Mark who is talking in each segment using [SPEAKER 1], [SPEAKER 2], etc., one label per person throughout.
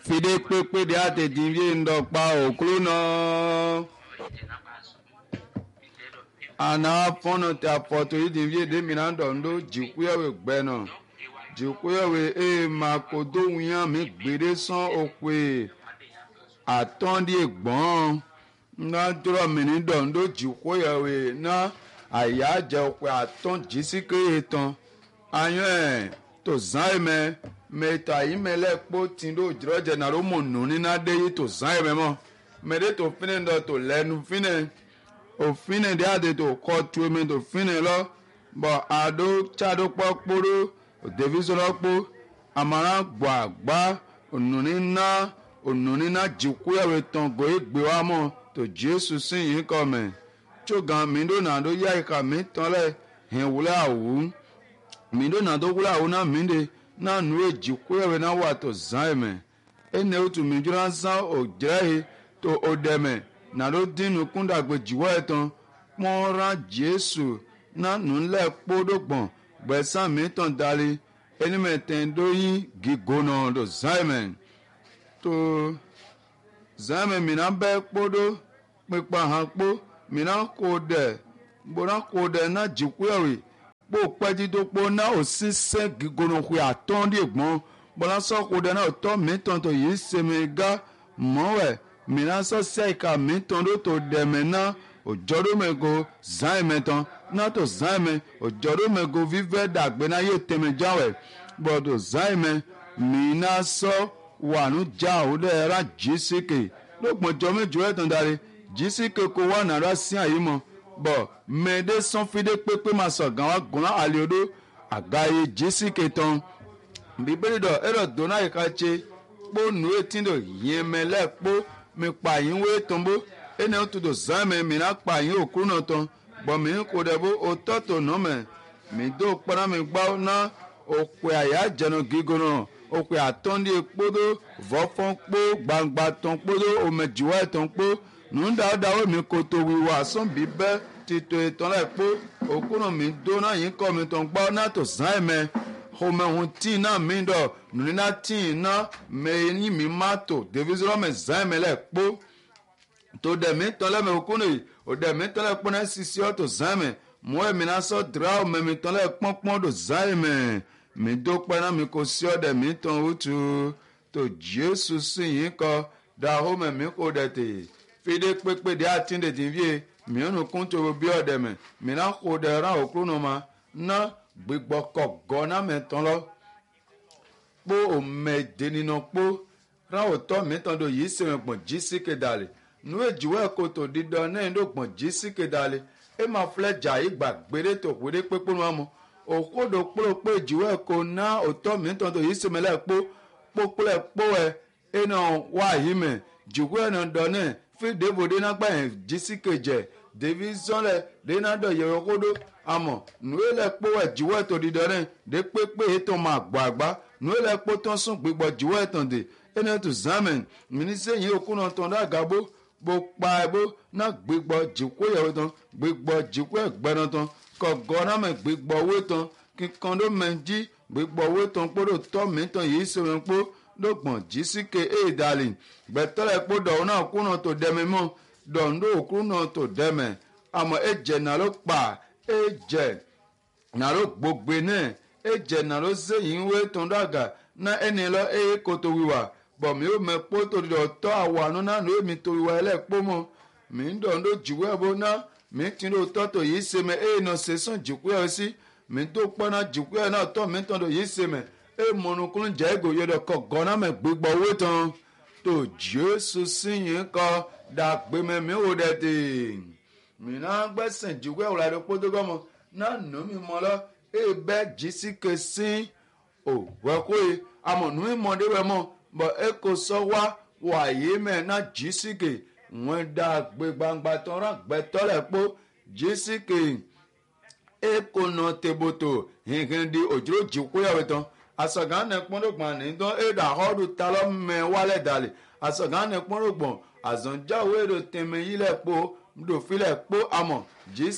[SPEAKER 1] fide pepe de ate divie ndokpa okruno ana fono te apoto divie de minando ndo jikuyewe gbeno jikuyewe makodo wiyan mi gbede san okwe atondi egbon na dro mini ndo jikuyewe na aya je okwe aton jisike etan ayan to zaime meta imele kpo tindo jiroje na romo nuni na de to zaime mo mede to fine ndo to lenu fine o fine de ade to ko tu me to fine lo bo ado chado poporo o deviso lo po amara gbagba onuni na jiku yawe ton go egbe wa mo to Jesus sin yin ko me chogan mi do na do ya ika mi ton le hen wula awu mi do na do wula awu na mi de na nu ejiku yawe na wa to zaime ene otu mi jura san o jere to odeme na do dinu kunda gbe jiwo etan pon ra Jesu na nu le podogbon gbesan mi ton dali eni meten do yin gigono do zaime to zaime mi na be podo pepa han po mi na ko de na jiku yawe po peji to po na o sise gigono ku aton di egbon bola so ko de na o to mi ton to yi se mi ga mowe mi na so se ka mi ton do to de me na o jodo me go zaime ton na to zaime o jodo me go vive dagbe na ye teme jawe bodo zaime mi na so wanu ja o de ra jisike lo gbojo mejo etan dare jisike ko wa na ra sin ayi mo bo mede son fide pepe ma so gan wa gun aliodo agaye jisike ton bibeli do ero dona ikache po nu etindo yemele po mi pa yin we tombo ene otudo zame mi na pa yin okuru na ton bo mi ko debo ototo no me mi do para mi gba na okwe aya jeno gigono okwe atondi ekpodo vofon po gbangba ton podo o mejiwa ton po nu da we mi ko to wiwa son bibe tito eton le po okuru mi do na yin ko mi ton gba na to zame home hun ti na mi do nu na ti na me ni mi mato devisoro me zame le po to de mi ton le me okunu o de mi ton le po na sisi o to zame mo e mi na so dra o me mi ton le ponpon do zame mi do pe na mi ko si o de mi ton utu to Jesus sin yin ko da home mi ko de te fide pepe de atinde divie mi onu kun to bi o de me mi na ko de ran okunu ma na gbigbo ko gona me ton lo po o me de ninu po ra o to mi ton do yi se me gbon jisike dale nu ejiwe ko to dido na ndo gbon jisike dale e ma fleja igbagbere to pere pepe no mo okodo pro pe ejiwe ko na o to mi ton do yi se me le po ple po e no wa yi me jiwe no do na fi devode na gba jisike je division le de na do ye okodo amo nu ele po ejiwe to dido na de pepe to ma gbagba nu ele po ton sun gbigbo jiwe ton de ene to zamen mi se yin okunu ton da gabo bo pa ebo na gbigbo jiku ye ton gbigbo jiku egberan ton ko gona me gbigbo we ton ki kondo menji gbigbo we ton podo to mi ton yi se me po dogbon jisike darling betole po do na okunu to deme mo do ndo okunu to deme amo eje na lo pa eje na lo gbogbe ne eje na lo se yin we ton daga na eni lo koto wiwa bo mi o me po to do to awanu na no mi to wiwa ele po mo mi ndo jiwe bo na mi tin do to yi se me no se son jiwe si mi do pona jiwe na to mi ton do yi se me monukun je go ye do ko gona me gbigbo we ton to Jesus sin yin ko da gbe me mi o de te mi na gbesen jiwe o la do podo gomo na no mi mo lo be jisike sin o we ko amo nu mi mo de we mo bo e ko so wa ye me na jisike won da gbe gbangba ton ran gbe to le po jisike e ko no teboto hin di ojuro jiku ya we ton asogane kponogban ni don e da hodu talo me wale dale asogane kponogban azonja we do teme yile po do file po amo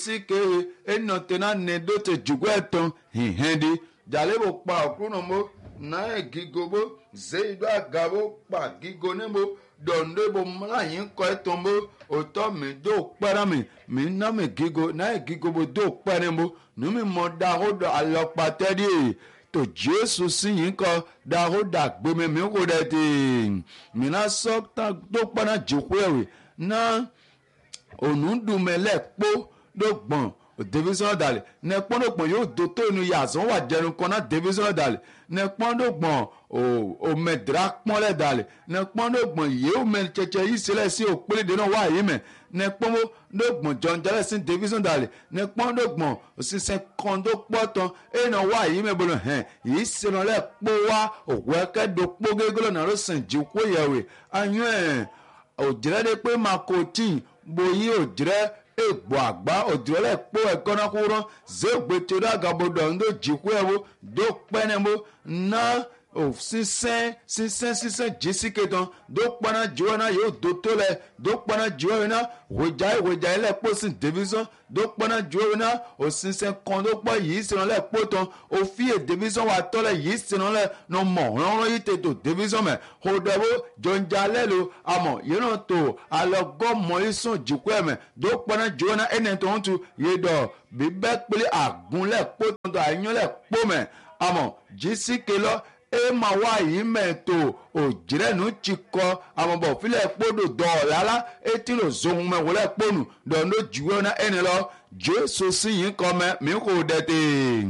[SPEAKER 1] jisike eno tena ne do te jugwe ton hin di jalebo pa okuno mo na gigo bo zeido agabo pa gigo ne bo donde bo mla yin ko eton bo oto mi do para mi na mi gigo na gigo bo do para bo nu mi mo da ho do alopa tedi to Jésù sí yín kọ da ho da gbe mi ko de ti mi na so ta do pana joko ewe na onundumele po do gbon division dale ne pondogbo yóò do tó inú yazan wà jẹnu kan náà division dale ne pondogbo o medra pọnlẹ dale ne pondogbo yóò mẹ tsẹtsẹ yìí sílẹ̀ sí òpèlédè náà wà yìí mẹ ne pondogbo jọnjẹlẹ sí division dale ne pondogbo sísẹ kan tó pọ̀ tán èyí náà wà yìí mẹ bolo hẹn yìí sinú lẹ kpó wa òwò ẹkẹ do kpó gégélé náà ló sìn jí kó yẹwé anyọ ẹ òjìrẹ́ de pé mako tí boyi òjìrẹ́ egbo agba odrele kpo ekona kuro zegbe toda gabodo ndo jikwewo do penemo na o sisen jisike ton do pana joana yo do tole do pana joana wejai le po sin division do pana joana o sisen kon do po yi sin le po ton o fi e division wa tole yi sin le no mo ron yi te to division me hodawo jonjale lo amo you know to alogo mo isun jikwe me do pana joana enen ton tu yedo bibe pele agun le po ton to ayan le po me amo jisike lo e ma wa yi mento o jirenu chiko ambo file podo do lala e ti lo zohun me wole ponu do no juwe na ene lo Jésù sí yin ko mi ko de te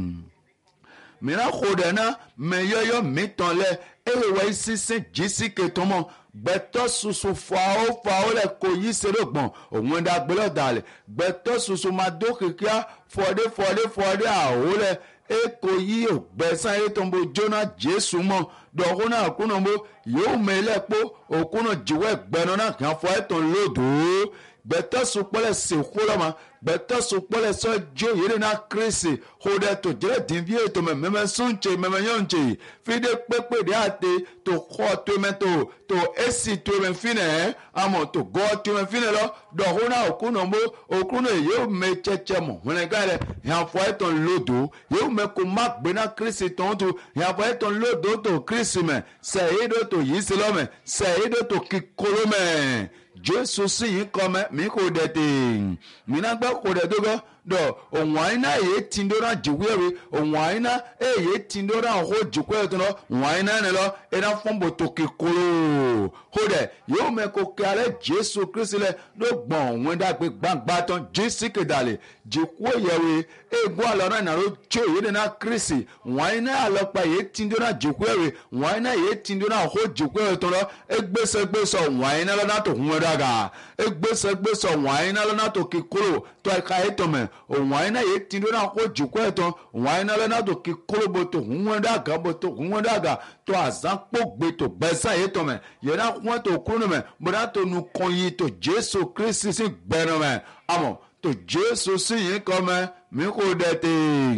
[SPEAKER 1] mi na ko de na me yoyo mi ton le e we sisi jisike tomo gbẹtọ susu fao le ko yi seregbọn òun da gbẹlọ dalẹ gbẹtọ susu ma do kíkíá fọdé àwọ lẹ eko yi ògbẹsán eré tó ń bo jóná Jésù mọ dọ̀kún náà kúnnà mo yóò mẹ́lẹ̀ pé òkúnnà jìwọ́ ẹgbẹ́nu náà kàn fọ́ ẹ̀tàn lódò gbẹtọ sopọlẹ sèkú lọ́mọ gbẹtọ sopọlẹ sọjọ yìí náà kírísì kódẹ tó jẹrẹ dìbí ètò mẹmẹ súnjẹ mẹmẹ yọǹjẹ fídé pépè dé àtẹ tó kọ tó mẹ tó èsì tó mẹ fínẹ àmọ́ tó gọ tó mẹ fínẹ lọ dọ̀kún náà òkúnnà mo òkúnnà yóò mẹ tsẹtsẹ mọ wọnẹgá rẹ yàn fọ́ ẹ̀tàn lódò yóò mẹ kó má gbéná kírísì tó ń tó yàn fọ́ ẹ̀tàn lódò tó kírísì mẹ sẹ̀yìdó tó yìí sí lọ́mẹ sẹ̀yìdó tó kíkóró mẹ Jésù sí yìí kọ́ mẹ́ mi kò dẹ̀ tè mí náà gbẹ́ kò dẹ̀ tó gbọ́ dọ̀ òun àyínná èyí tí ń dọ́rọ̀ jìwéwé òun àyínná èyí tí ń dọ́rọ̀ àhó jìkúrẹ́ tó lọ òun àyínná ni lọ ẹ̀dá fún bòtò kékeré kó dẹ̀ yóò mẹ́ kó kí alẹ́ Jésù Kristi lẹ̀ ló gbọ̀n òun dàgbé gbàngbà tán Jésù kẹdàlẹ̀ jìkú yẹwé egun àlọ́ náà nàró tí òye dẹ̀ náà Kristi òun àyínná àlọ́pà èyí tí ń dọ́rọ̀ jìkúrẹ́ òun àyínná èyí tí ń dọ́rọ̀ àhó jìkúrẹ́ tó lọ ẹgbẹ́sẹgbẹ́sọ òun àyínná lọ́nà tó hun ẹ̀dàgà ẹgbẹ́sẹgbẹ́sọ òun àyínná lọ́nà tó kékeré tó ẹ̀ka ètò mẹ́ òun àyínná yìí ti dúró náà kó jùkú ẹ̀ tán òun àyínná lọ́nà tó kí kólóbó tó hùwọ́n dàgà tó àzánkpó gbé tó gbẹ́sà yìí tán mẹ́ yẹn náà wọ́n tó kúrò mẹ́ bọ́dá tó nu kàn yìí tó Jésù Kristi sí gbẹ́nu mẹ́ àmọ́ tó Jésù sí yìí kọ́ mẹ́ mi kò dẹ̀ tè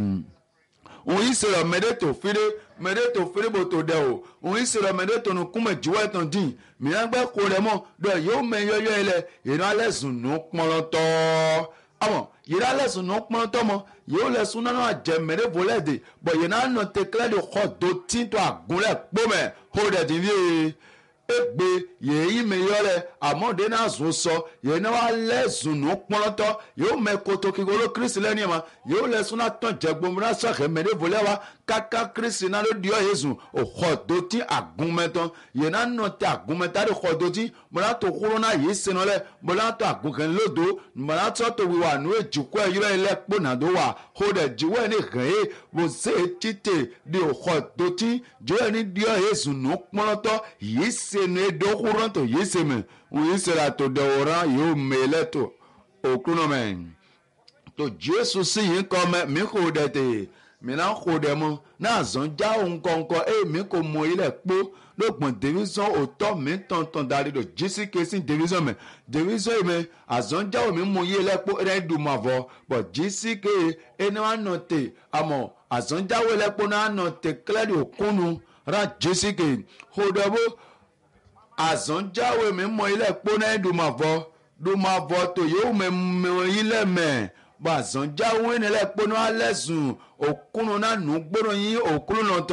[SPEAKER 1] òun yìí sọ̀rọ̀ mẹ́dẹ́ tó fèrè bò tó dẹ̀ o òun yìí sọ̀rọ̀ mẹ́dẹ́ tó nu kúmẹ̀ jùwọ́ ẹ̀ tán dín mìíràn gbẹ́ kó rẹ̀ mọ́ dọ̀ yóò mẹ́ yọ́yọ́ ẹ̀ lẹ̀ yẹn náà lẹ́sùn nù pọ́nrọ́tọ́ àmọ́ yìrá lẹ́sùn náà pọ́n tọ́mọ yóò lẹ́sùn náà jẹ́ mẹ́rẹ́ volẹ́dẹ̀ bọ̀ yìí náà nọ tẹ́kẹ́lẹ́ de xɔ do tí tó àgúnlẹ̀ kpọ́mẹ̀ kó dẹ̀ dín bí egbe yìí mi yọ lẹ àmọ́dé náà zùn sọ yìí náà wà lẹ́sùn náà pọ́n tọ́ yóò mẹ́ koto kíkóró Kristi lẹ́ni ẹ̀ ma yóò lẹ́sùn náà tán jẹ́ gbọmọ náà sọ̀kẹ́ mẹ́rẹ́ volẹ́ wa kaka Kristi náà ló di ọ́ yézùn òxɔ do tí àgúnmẹ́tọ́ yìí náà nọ tẹ àgúnmẹ́tá de xɔ do tí mọ̀nà tó kúrò náà yìí sinú lẹ mọ̀nà tó àgùnkẹ́ lódo mọ̀nà tó tó wíwà nù ejìkú ẹ̀ yúrọ̀ ilẹ̀ kpọ̀nà tó wà kó dẹ̀ jiwọ́ ẹ̀ ní hẹ́n yé bó ṣe é títè di òxɔ do tí jiwọ́ ẹ̀ ní di ọ́ yézùn nù kpọ́nọ́tọ́ yìí senu edo kúrò tó yìí sèmè wọ́n ṣe la tó dẹ̀wòrán yóò mẹ́lẹ̀ tó òkúrò mẹ́ tó Jésù sí yìí kọ́ mẹ́ mi kò dẹ̀ tè mina kò dẹ̀ mọ́ náà zọ́n já òun kọ̀ọ̀kan mi kò mọ ilẹ̀ kpó lóògbọ̀n division òótọ́ mi tọ̀ntọ̀n darí do Jésù kẹsí division mẹ́ division yìí mẹ́ àzọ́njá omi mú yé ilẹ̀ kpó ẹ̀ dùn mà vọ́ bọ̀ Jésù ké ẹni wà nọ tè àmọ́ àzọ́njá wo ilẹ̀ kpó náà nọ tè kílẹ̀ di òkúnu rà Jésù ké kò dẹ̀ bó àzọ́njá omi mọ ilẹ̀ kpó náà dùn mà vọ́ tó yóò mẹ́ ilẹ̀ mẹ́ bazɔnja wɛnɛ lɛ kpɔnɔ alɛ zun okunu na nu gbɔdɔ yi okunu nɔ tɔn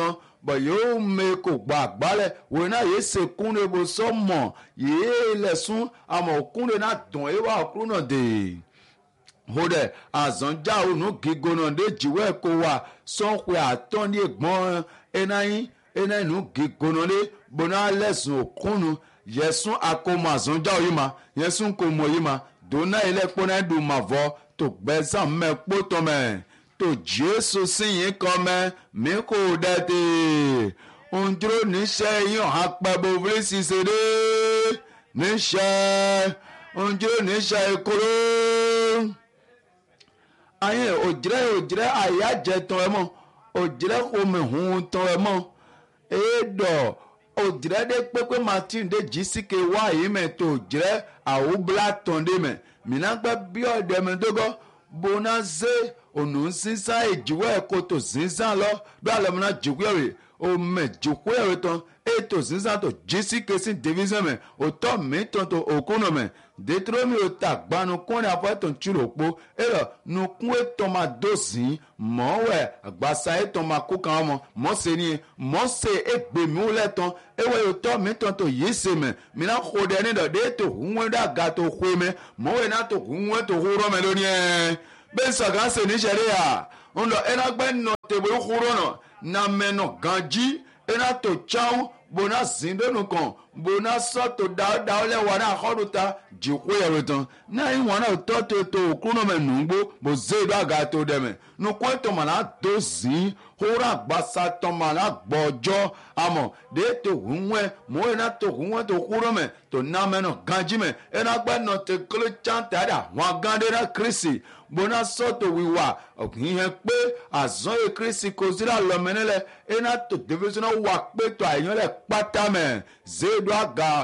[SPEAKER 1] bọ̀ yóò mẹ kò gba àgbálẹ̀ wòye náà yé se kúnlẹ̀ bó sọ́mọ̀ yé lẹ̀sùn àmọ̀ kúnlẹ̀ náà dùn ẹ̀ wá kúrò náà dé hode azɔnja onu gigono de jiwɛ ko wa sɔnwe atɔn ni egbɔn enayi nu gigono de bona lɛsun okunu yɛsun akoma azɔnja yi ma yɛsun komo yi ma dona ilẹ̀ kpɔnɛ du ma vɔ to gbɛzan mɛ kpɔtɔmɛ to jesu siyin kɔmɛ mi ko dɛ te ondro níṣẹ́ yín ọ̀hán pẹ́ bó wílé ṣiṣẹ́ dé níṣẹ́ ondro níṣẹ́ ekoro ayin òjìrẹ́ àyájẹ tán ẹ mọ́ òjìrẹ́ omi hun tán ẹ mọ́ èèdọ̀ òjìrẹ́ dé pépé martin dé jísíkè wá yìí mẹ́ tó òjìrẹ́ àwòbla tán dé mẹ́ mìíràn gbẹ́ bí ọ̀dẹ mi dógọ́ bona zé ònù sísá ìjìwọ́ ẹ̀kọ́ tó sísá lọ bí àlọ́mọ́ná jùkúyẹ̀ rè ome jùkúyẹ̀ rè tán ètò sísá tó jísíkè sí division mẹ́ òtọ́ mi tán tó òkúnà mẹ́ Deutéronomy o ta gbanu kɔnɛ afɔ etɔn tsi lo kpo eyɔ nukun etɔn ma do zi mɔwɛ agbasa etɔn ma ko kan mɔ mɔse ni mɔse egbe mi wòle tɔn ewɔ yòtɔ mi tɔn to yi se mɛ mina xɔ ɖe ne dɔ de to huŋue ɖe aga to xoe mɛ mɔwɛ na to huŋue to xɔrɔ mɛ lóniɛ bɛ sɔgã se ni sɛ de ya ŋdɔ ena gbɛ nɔ tebe xɔrɔ nɔ namɛ nɔ gãdzi ena to tsawo bona zi ɖe nu kɔn bona sɔ to dawo lɛ wa na xɔɖo ta dziko yɛ tɔn na yi wɔn na tɔ to okunu mɛ nugbo bo ze do aga to dɛ mɛ nuku etɔ ma na do zi hora agbasa tɔ ma na gbɔdzɔ amɔ de to huŋue mɔ yi na to huŋue to kuro mɛ to namɛ nɔ gãdzi mɛ ena gbɛ nɔ te klo tsa ta da wɔn gã de na kirisi bona sɔ to wiwa hihɛ kpe azɔ ye kirisi ko zi la lɔmɛ ne lɛ ena to devi na wa kpe to ayiɔ lɛ kpata mɛ ze do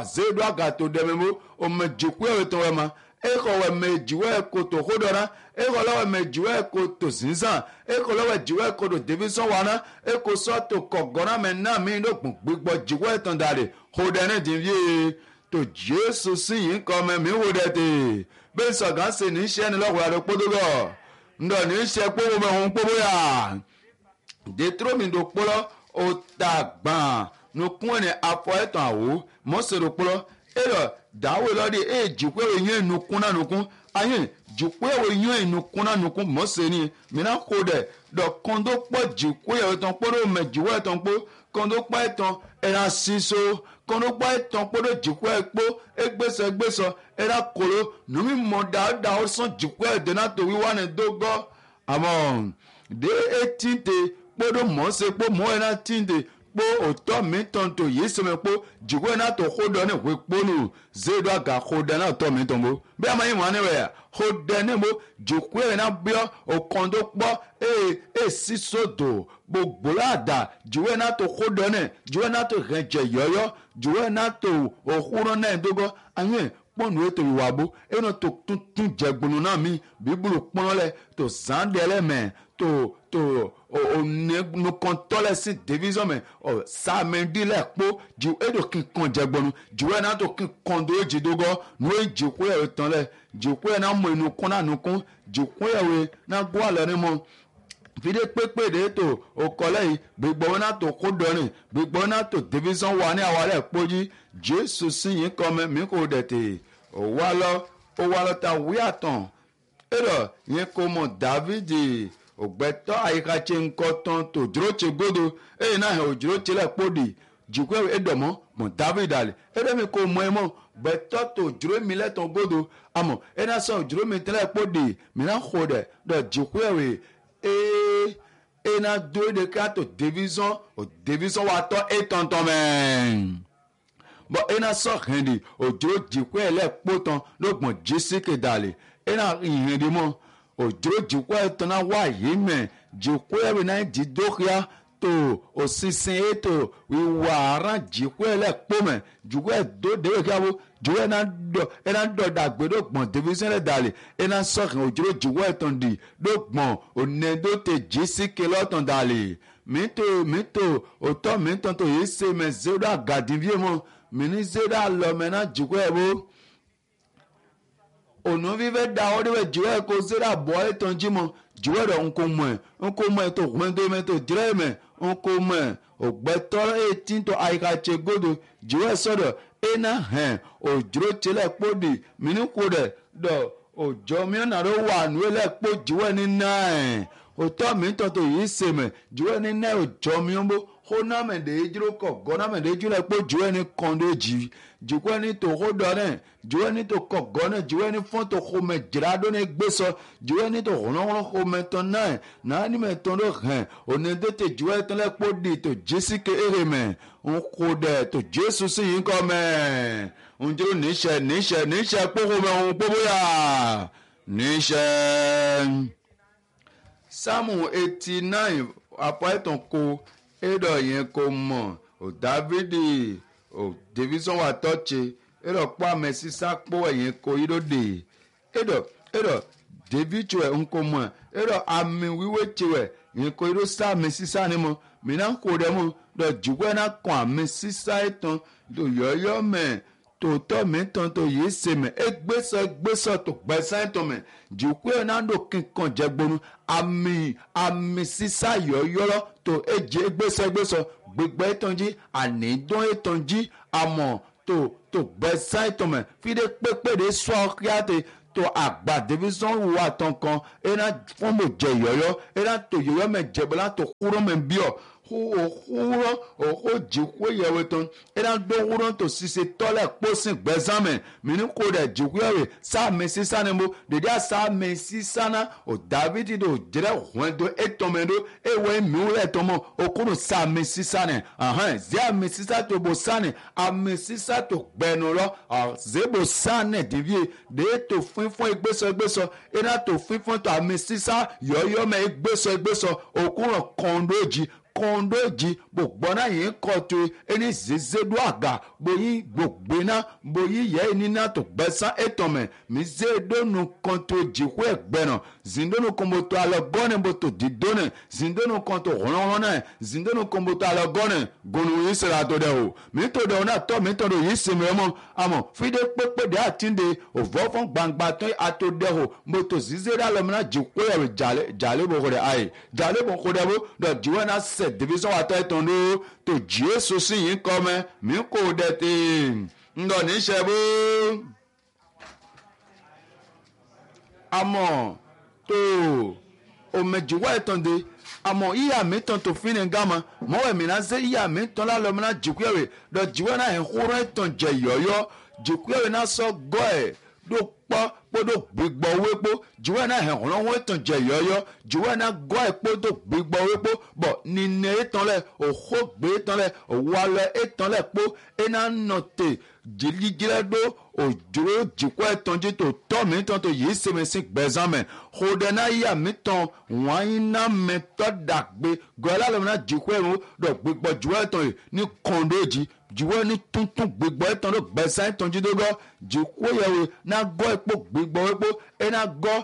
[SPEAKER 1] aga to dɛ mɛ mo ome dzikuɛ tɔ wɛ ma exɔ wɛ mɛ dziwɛ ko to xɔ dɔ na exɔ lɛ wɛ mɛ dziwɛ ko to zinzan exɔ lɛ wɛ dziwɛ ko to devi sɔn wa na eko sɔ to kɔgɔ na mɛ na mi do gbogbo dziwɛ tɔn da de xɔ dɛ ne di vie to jesu si yi kɔ mɛ mi wo dɛ te bɛ sɔgã se ni sɛ ni lɔkɔ ya do kpodo gɔ ndɔ ni sɛ kpɔwɔ mɛ hun kpɔwɔ ya Deutéronomy do kpɔlɔ o ta gbãn nukun ni afɔ etɔn awo mɔse do kpɔlɔ eyɔ dawe lɔ de eye dzikpe wo nyɔ nukun na nukun anyi dzikpe wo nyɔ nukun na nukun mɔse ni mina ko dɛ dɔ kɔndo kpɔ dzikpe yɛ etɔn kpɔ do mɛ dziwɔ etɔn kpɔ kɔndo kpɔ etɔn ɛna siso kɔndo kpɔ etɔn kpɔ do dzikpe kpɔ egbesɔ ɛna kolo numi mɔ dawo sɔn dzikpe dena to wiwa ne do gɔ amɔ de eti te kpɔ do mɔse kpɔ mɔ ɛna ti te kpo òtɔ mi tɔn to yi sɛmɛ kpo dziko na to xɔ dɔ ne hoe kponu ze do aga xɔ dɛ na tɔ mi tɔn bo bɛ ama yi mu ane wɛ xɔ dɛ ne bo dziko yɛ na biɔ okɔndo kpɔ eye siso do gbogbo la da dziko na to xɔ dɔ ne dziko na to hɛn dze yɔyɔ dziko na to oxurɔ ne dogo anyi kpɔnu eto yi wa bo eno to tuntun dzegbunu na mi bibulu kpɔn lɛ to zan de lɛ mɛ to nukɔntɔ lɛ si division mɛ samedi lɛ kpɔ ju edo kikan jɛgbɔnu ju yɛ na to kikan do edzi do gɔ nu ye dziku yɛ tɔn lɛ dziku yɛ na mɔ enukun na nukun dziku yɛ we na gbɔ alɛ ne mɔ fide kpekpe de to okɔlɛ yi gbegbɔ na to ko dɔni gbegbɔ na to division wa ne awa lɛ kpɔdzi jesu si yi kɔmɛ mi ko dɛ te o wa lɔ ta wiatɔn eɖɔ yi ko mɔ davidi ògbẹ́tọ́ àyíkàtse ŋkọ́tọ́n tó dzrotse godo eye náà hẹ̀ òdzrotse lẹ̀ kpódi dzikú eɖɔmɔ mɔ david ali eɖɔmi ko mɔ emɔ gbɛtɔ tó dzromi lẹ̀ tɔn godo amɔ ena sɔ dzromi tɛ lẹ̀ kpódi mina xɔ ɖe dzikú ewe ena do ɖeka tó division wa tɔ etɔntɔn mɛ bɔn ena sɔ hɛndi òdzro dzikú lẹ̀ kpótɔn ló gbɔn jisike dali ena hɛndi mɔ òdzro dzikɔ etɔna wa yi mɛ dzikɔ yɛ na dzidoxia to osisin eto wiwa aran dzikɔ yɛ lɛ kpɔmɛ dzikɔ yɛ do dewe kiabo dzikɔ yɛ ena dɔ dagbe do gbɔn division lɛ dali ena sɔhin òdzro dzikɔ etɔn di do gbɔn one do te dzisike lɔtɔn dali mito òtɔ mitɔn to yi se mɛ ze do agadivie mɔ mini ze do alɔmɛ na dzikɔ yɛ bo. Onuvi ve da o de be dziwɔ ko zera bɔ etɔn dzi mɔ jiwe do nko mo to gwendo me to dire me nko mo ogbeto etin to aika chegodo jiwe sodo ena hen ojro chele podi mini ko de do ojo mi na ro wa nu ele po jiwe ni na oto mi to yi se me jiwe ni na ojo mi mbo hona me de ejiro ko gona me de ejiro po jiwe ni kondo ji jiwe ni to ho do ne jiwe ni to ko gona jiwe ni fon to ho me jirado ne gbeso jiwe ni to hono ho me to na ni me to do hen oni de te jiwe to le po di to jisike ere me on ko de to Jesus si yin ko me on jiro ni se po ho me on po boya ni se Psalm 89 après ton ko edo yen ko mo o Davidi o Davidson wa toche edo pa Messi sakpo yen ko irode edo David chwe nko mo edo ami wiwe chwe yen ko iro sa Messi sa ni mo mi na ko de mo do jugwe na kon Messi sa eton do yoyo me to to me ton to yi se me egbeso to gbesa eton me jukwe na do kinkan jegbonu ami sisa yoyoro to eje egbeso gbegbe etonji anidon etonji amo to gbesa eton me fi de pepe de so kiate to agba division wa ton kan ena fon mo je yoyo ena to yoyo me jebola to kuro me bio o jikwe yeweton ena do wuron to sise tole posin gbezame mini ko de jikwe we sa Messi sana mo de dia sa Messi sana o David do jere hwendo etomendo ewe miure tomo okunu sa Messi sana zia Messi sa to bo sana a Messi sa to gbenoro zebo sana divie de to finfon egbeso ena to finfon to a Messi sa yoyo me egbeso okunu kondoji bogbona yin koto eni zezedu aga boyi gbogbena boyi ye ni na to gbesa etome mi zedo nu konto jikwe gbeno zindo nu komboto alogone boto didone zindo nu konto ronona zindo nu komboto alogone gonu yisera to de o mi to de na to mi to do yisime mo amo fide pepe de atinde o vofon gbangba to ato de ho moto zizera lo na jikwe e jale bo ko de ai jale bo ko de bo do jiwe na division wa tẹ́ tán ló tó Jésù sí yín kọ́ mẹ́ mi kò dẹ̀ tè ńlọ níṣẹ́ bó. àmọ́ tó òmẹ̀jìwá ẹ̀tàn dé àmọ́ ìyá mi tán tó fi ní gàmà mọ́wẹ́ mi náà ṣe ìyá mi tán lálọ́ mi náà jìkúyẹ̀wé lọ jìwẹ́ náà ẹ̀ ń kúrò ẹ̀tàn jẹ yọ̀yọ́ jìkúyẹ̀wé náà sọ gọ́ ẹ̀ ló pọ́ kpodo gbígbọ́ wépo jùwẹ́ náà hẹ̀ ọ̀rọ̀ ètàn jẹ yọ̀yọ́ jùwẹ́ náà gọ́ ẹ̀ kpodo gbígbọ́ wépo bọ̀ nínú ètàn lẹ̀ òhó gbé ètàn lẹ̀ òwúalẹ̀ ètàn lẹ̀ kpó ẹ̀nà nọ̀tẹ̀ jìlíjìlẹ̀ dó òjòrò jìkọ́ ètàn jí tó tọ́ mi tán tó yìí sèmi sí gbẹ̀zán mẹ́ xɔɖe na ya mi tɔn wɔnyi na mɛ tɔ dagbe gɔla le na dzikɔ yɛ ɖɔ gbegbɔ dziwɔ etɔn yi ni kɔn ɖo dzi dziwɔ ni tuntun gbegbɔ etɔn ɖo gbɛsa etɔn dzi do gɔ dzikɔ yɛ wo na gɔ ekpo gbegbɔ ekpo ena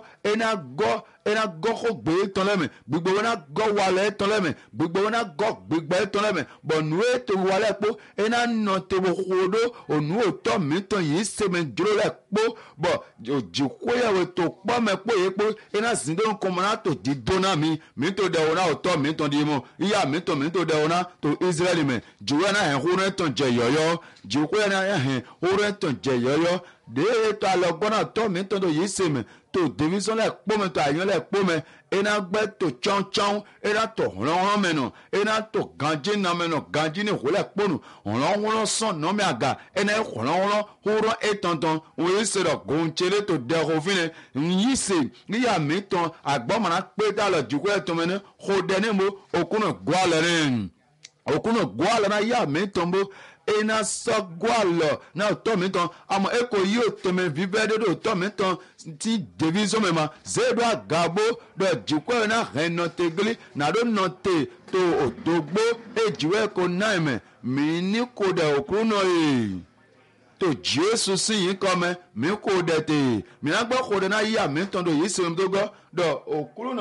[SPEAKER 1] gɔ xɔ gbe etɔn lɛ mɛ gbegbɔ wo na gɔ walɛ etɔn lɛ mɛ gbegbɔ wo na gɔ gbegbɔ etɔn lɛ mɛ bɔn nue to walɛ kpo ena nɔ te wo xɔ ɖo onu tɔ mi tɔn yi seme dzro lɛ kpo bɔn dzikɔ yɛ wo to kpɔ mɛ kpo ye kpo ena zindo kɔmɔ na to di do na mi to de wo na o tɔ mi tɔn di mo iya mi to de wo na to Israel mɛ dziwɔ na hɛn xɔ tɔn jɛ yɔyɔ dzikɔ yɛ na hɛn xɔ tɔn jɛ yɔyɔ de to alɔ gbɔna tɔ mi tɔn to yi seme to division lɛ kpɔmɛ to ayɔ lɛ kpɔmɛ ena gbɛ to tsɔntsɔn ena to hɔlɔhɔlɔ mɛ nɔ ena to ganji na mɛ nɔ ganji ni ho lɛ kpɔnu hɔlɔhɔlɔ sɔn nɔmɛ aga ena ye hɔlɔhɔlɔ hɔrɔ etɔntɔn o ye se dɔ gontsele to de ho fi ne yi se ni ya mi tɔn agbɔmana kpe ta lɔ dzikɔ yɛ tɔmɛ ne ho de ne mo okunu gualɛ ne okunu gualɛ na ya mi tɔn bo ena sɔ gualɔ na tɔ mi tɔn amɔ eko yi o tɛmɛ vivɛ de do tɔ mi tɔn ti division mɛ ma zedo agabo dɔ dzikɔ yɛ na hɛn nɔte gli na do nɔte to odogbo edziwɛ ko na mɛ mi ni ko de okunu nɔ ye to Jésù sí yìí kọ́ mẹ́ mi kò dẹ̀ tè mi náà gbọ́ kó de náà yíyà mi tán do yìí sèmi tó gbọ́ dọ̀ òkúrò náà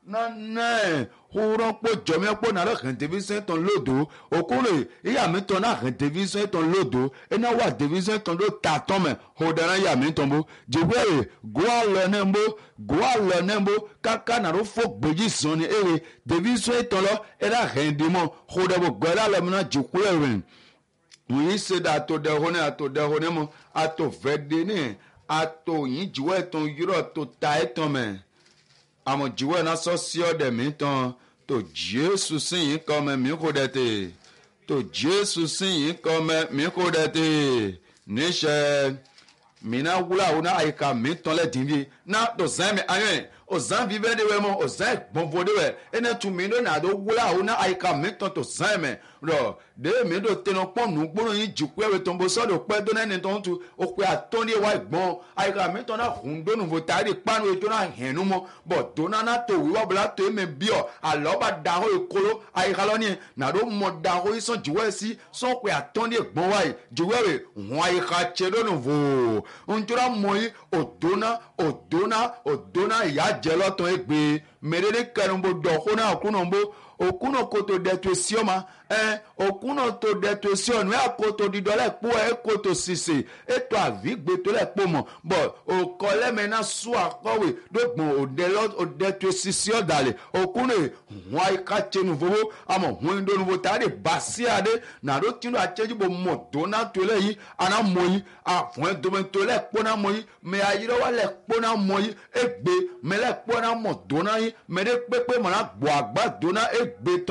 [SPEAKER 1] nane horon po jome po na ran division ton lodo okure iya mi ton na ran division ton lodo ena wa division ton do ta ton me hodara ya mi ton bo jewe go lo nembo kaka na ro fo gbeji son ni ere division ton lo era ran dimo hodabo gola lo mi na jukure ren we say that to the hone mo ato vedene ato yin jiwe ton yuro to ta eton me àmọ́ jíwọ́ náà sọ sí ọ̀dẹ̀ mi tán tó Jésù sí yìí kọ́ mẹ́ mi kò dẹ̀tẹ̀ tó Jésù sí yìí kọ́ mẹ́ mi kò dẹ̀tẹ̀ níṣẹ́ mi náà wúlò àwọn náà àyíká mi tán lẹ́dín bí náà tó zan mi ayọ̀ ozan vive de we mo ozan gbonvo de we ene tu mi do na do wula o na aika mi ton to zan me ro de mi do teno pon nu gboro yin jiku ewe ton bo so do pe do na ni ton tu o pe atoni wa gbon aika mi ton na hun do nu vo tari panu e do na henu mo bo do na to wi wa bla to me bio alo ba da ho ekolo aika lo ni na do mo da ho iso jiwe si so pe atoni gbon wa jiwe we won aika che do nu vo untura mo yi odona ya jelo ton egbe merere karumbo dokona okuno koto detu sioma okuno to detu sion we akoto didole po koto sise eto avigbe to le po mo bo okole mena su akowe dogbon odetu sise odale okuno won ika chenu vowo amo won ndo nuvo tade basiade na do tinu acheji bo moto na to le yi ana moyi afun do to le po na moyi me ayiro wa le po na moyi egbe me le po na mo do na yi me de pepe mo na gbo agba do na egbe